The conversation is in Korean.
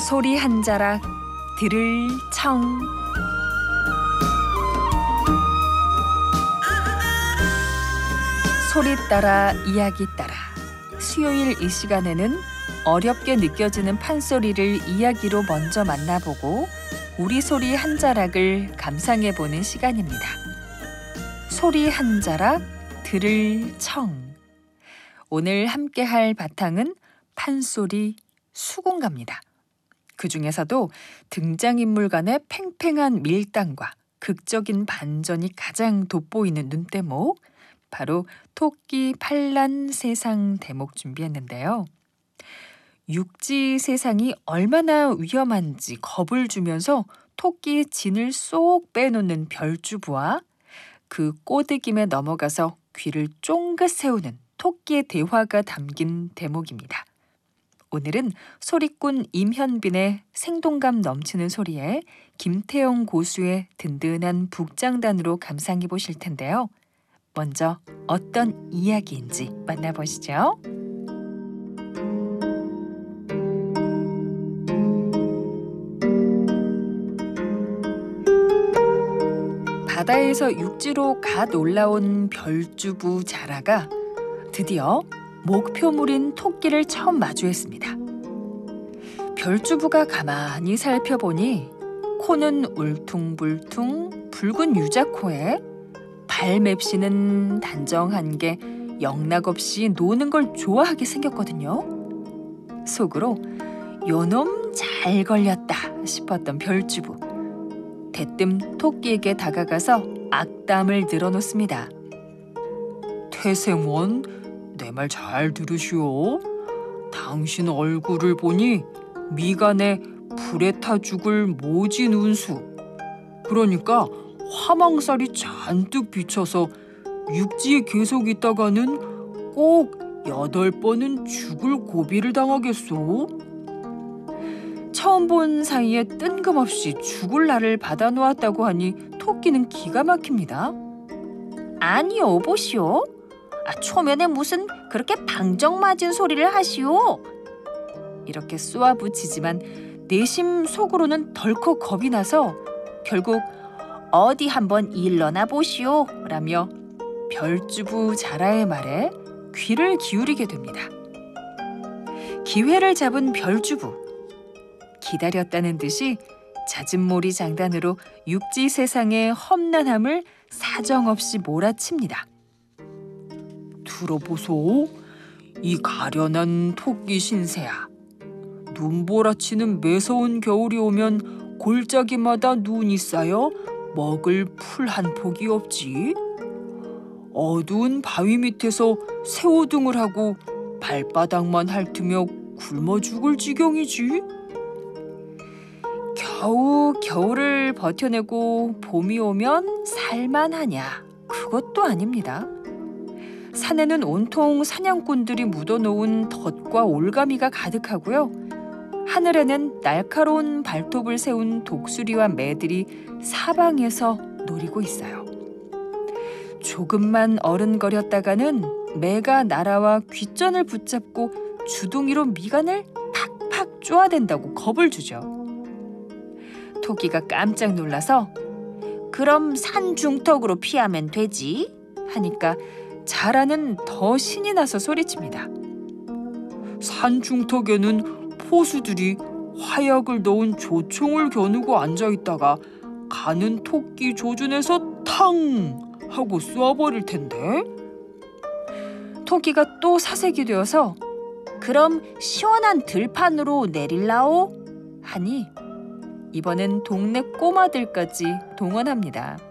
소리 한 자락 들을 청. 소리 따라 이야기 따라 수요일 이 시간에는 어렵게 느껴지는 판소리를 이야기로 먼저 만나보고 우리 소리 한 자락을 감상해보는 시간입니다. 소리 한 자락 들을 청. 오늘 함께할 바탕은 판소리 수군가입니다. 그 중에서도 등장인물 간의 팽팽한 밀당과 극적인 반전이 가장 돋보이는 눈대목, 바로 토끼 팔란 세상 대목 준비했는데요. 육지 세상이 얼마나 위험한지 겁을 주면서 토끼의 진을 쏙 빼놓는 별주부와 그 꼬드김에 넘어가서 귀를 쫑긋 세우는 토끼의 대화가 담긴 대목입니다. 오늘은 소리꾼 임현빈의 생동감 넘치는 소리에 김태영 고수의 든든한 북장단으로 감상해 보실 텐데요. 먼저 어떤 이야기인지 만나보시죠. 바다에서 육지로 갓 올라온 별주부 자라가 드디어 목표물인 토끼를 처음 마주했습니다. 별주부가 가만히 살펴보니 코는 울퉁불퉁 붉은 유자코에 발맵시는 단정한 게 영락없이 노는 걸 좋아하게 생겼거든요. 속으로 요놈 잘 걸렸다 싶었던 별주부. 대뜸 토끼에게 다가가서 악담을 늘어놓습니다. 태생원, 내 말 잘 들으시오. 당신 얼굴을 보니 미간에 불에 타 죽을 모진 운수. 그러니까 화망살이 잔뜩 비쳐서 육지에 계속 있다가는 꼭 8번은 죽을 고비를 당하겠소. 처음 본 사이에 뜬금없이 죽을 날을 받아놓았다고 하니 토끼는 기가 막힙니다. 아니 여보시오. 초면에 무슨 그렇게 방정맞은 소리를 하시오. 이렇게 쏘아붙이지만 내심 속으로는 덜컥 겁이 나서 결국 어디 한번 일러나 보시오 라며 별주부 자라의 말에 귀를 기울이게 됩니다. 기회를 잡은 별주부. 기다렸다는 듯이 잦은몰이 장단으로 육지 세상의 험난함을 사정없이 몰아칩니다. 들어보소. 이 가련한 토끼 신세야. 눈보라치는 매서운 겨울이 오면 골짜기마다 눈이 쌓여 먹을 풀 한 폭이 없지. 어두운 바위 밑에서 새우등을 하고 발바닥만 핥으며 굶어 죽을 지경이지. 겨우 겨울을 버텨내고 봄이 오면 살만하냐? 그것도 아닙니다. 산에는 온통 사냥꾼들이 묻어놓은 덫과 올가미가 가득하고요. 하늘에는 날카로운 발톱을 세운 독수리와 매들이 사방에서 노리고 있어요. 조금만 어른거렸다가는 매가 날아와 귓전을 붙잡고 주둥이로 미간을 팍팍 쪼아댄다고 겁을 주죠. 토끼가 깜짝 놀라서 그럼 산 중턱으로 피하면 되지 하니까 자라는 더 신이 나서 소리칩니다. 산 중턱에는 포수들이 화약을 넣은 조총을 겨누고 앉아있다가 가는 토끼 조준해서 탕 하고 쏘아버릴 텐데. 토끼가 또 사색이 되어서 그럼 시원한 들판으로 내릴라오 하니 이번엔 동네 꼬마들까지 동원합니다.